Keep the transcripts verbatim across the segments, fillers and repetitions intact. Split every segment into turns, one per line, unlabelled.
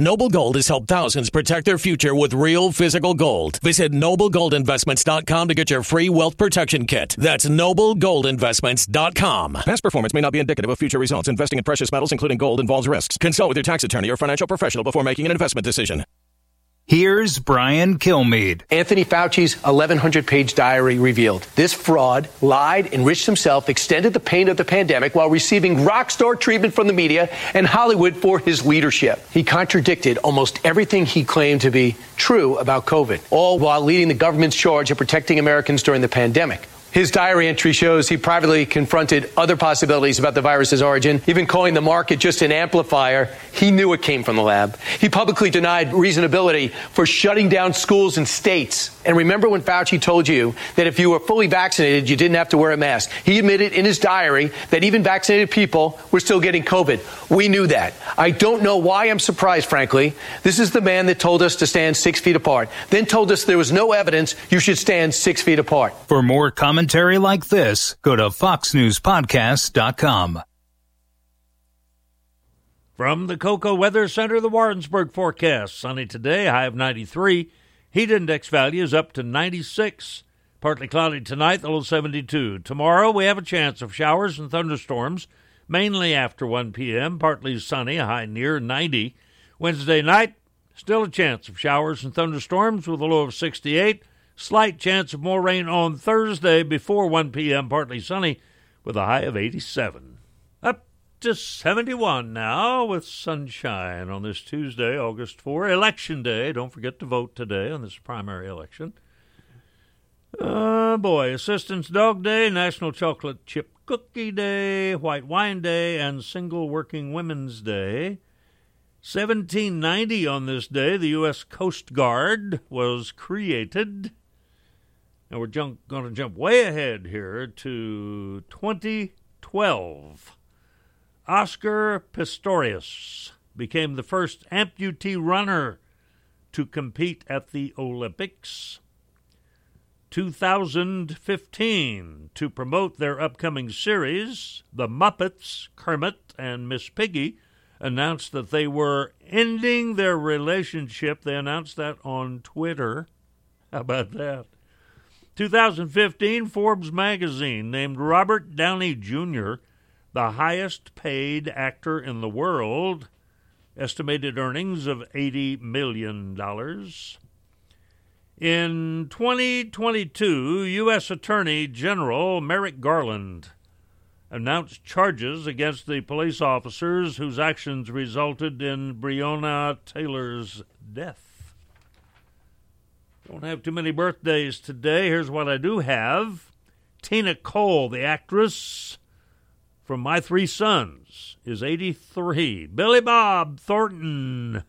Noble Gold has helped thousands protect their future with real physical gold. Visit noble gold investments dot com to get your free wealth protection kit. That's noble gold investments dot com. Past performance may not be indicative of future results. Investing in precious metals, including gold, involves risks. Consult with your tax attorney or financial professional before making an investment decision.
Here's Brian Kilmeade.
Anthony Fauci's eleven hundred page diary revealed this fraud lied, enriched himself, extended the pain of the pandemic while receiving rock-star treatment from the media and Hollywood for his leadership. He contradicted almost everything he claimed to be true about COVID, all while leading the government's charge of protecting Americans during the pandemic. His diary entry shows he privately confronted other possibilities about the virus's origin, even calling the market just an amplifier. He knew it came from the lab. He publicly denied reasonability for shutting down schools and states. And remember when Fauci told you that if you were fully vaccinated, you didn't have to wear a mask? He admitted in his diary that even vaccinated people were still getting COVID. We knew that. I don't know why I'm surprised, frankly. This is the man that told us to stand six feet apart, then told us there was no evidence you should stand six feet apart.
For more comments, Commentary like this, go to fox news podcast dot com.
From the Cocoa Weather Center, the Warrensburg forecast. Sunny today, high of ninety-three. Heat index values up to ninety-six. Partly cloudy tonight, the low seventy-two. Tomorrow, we have a chance of showers and thunderstorms, mainly after one p.m. Partly sunny, a high near ninety. Wednesday night, still a chance of showers and thunderstorms with a low of sixty-eight. Slight chance of more rain on Thursday before one p.m., partly sunny, with a high of eighty-seven. Up to seventy-one now with sunshine on this Tuesday, August fourth, Election Day. Don't forget to vote today on this primary election. Oh, boy, Assistance Dog Day, National Chocolate Chip Cookie Day, White Wine Day, and Single Working Women's Day. seventeen ninety on this day, the U S Coast Guard was created. Now we're jump, going to jump way ahead here to twenty twelve. Oscar Pistorius became the first amputee runner to compete at the Olympics. two thousand fifteen, to promote their upcoming series, the Muppets, Kermit and Miss Piggy, announced that they were ending their relationship. They announced that on Twitter. How about that? two thousand fifteen, Forbes magazine named Robert Downey Junior the highest-paid actor in the world, estimated earnings of eighty million dollars. In twenty twenty-two, U S Attorney General Merrick Garland announced charges against the police officers whose actions resulted in Breonna Taylor's death. Don't have too many birthdays today. Here's what I do have. Tina Cole, the actress from My Three Sons, is eighty-three. Billy Bob Thornton,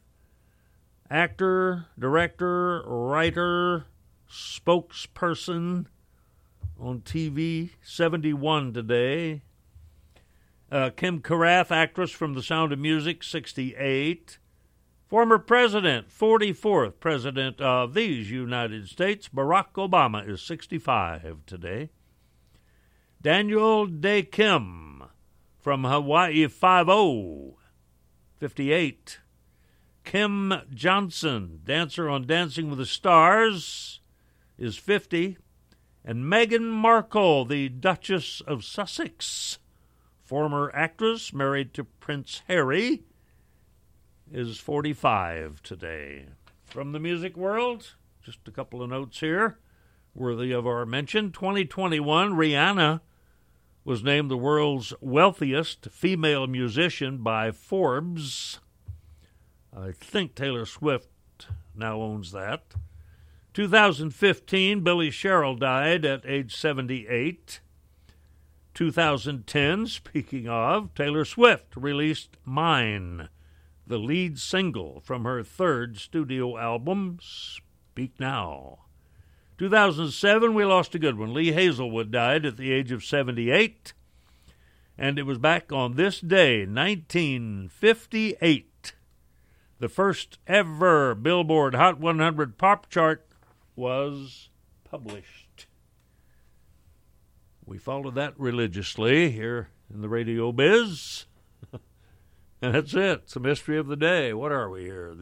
actor, director, writer, spokesperson on T V, seventy-one today. Uh, Kim Karath, actress from The Sound of Music, sixty-eight. Former president, forty-fourth president of these United States, Barack Obama, is sixty-five today. Daniel Day Kim from Hawaii Five-O, fifty-eight. Kim Johnson, dancer on Dancing with the Stars, is fifty. And Meghan Markle, the Duchess of Sussex, former actress married to Prince Harry, is forty-five today. From the music world, just a couple of notes here worthy of our mention. twenty twenty-one, Rihanna was named the world's wealthiest female musician by Forbes. I think Taylor Swift now owns that. two thousand fifteen, Billy Sherrill died at age seventy-eight. two thousand ten, speaking of, Taylor Swift released Mine, the lead single from her third studio album, Speak Now. two thousand seven, we lost a good one. Lee Hazelwood died at the age of seventy-eight. And it was back on this day, nineteen fifty-eight, the first ever Billboard Hot one hundred pop chart was published. We follow that religiously here in the radio biz. And that's it. It's the mystery of the day. What are we here?